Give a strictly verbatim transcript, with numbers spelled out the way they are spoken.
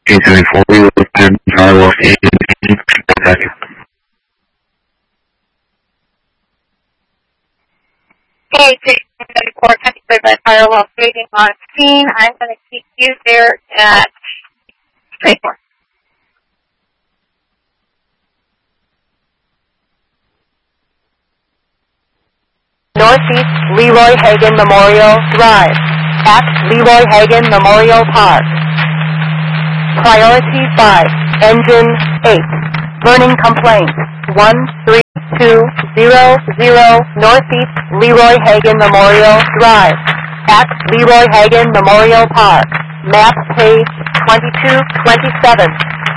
eight seventy-four, we will attend Firewalk in Kentucky. Okay, six seventy-four, Kentucky by Firewalk waiting on scene. I'm going to keep you there at twenty-four. Northeast Leroy Hagan Memorial Drive at Leroy Hagan Memorial Park. Priority five, engine eight. Burning complaint one three two zero zero Northeast Leroy Hagan Memorial Drive at Leroy Hagan Memorial Park. Map page twenty-two twenty-seven.